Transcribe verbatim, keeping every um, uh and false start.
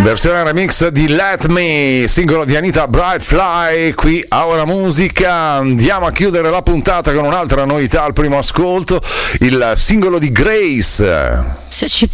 Versione remix di Let Me, singolo di Anita Bright Fly, qui a Ora Musica. Andiamo a chiudere la puntata con un'altra novità al primo ascolto, il singolo di Grace. Se ci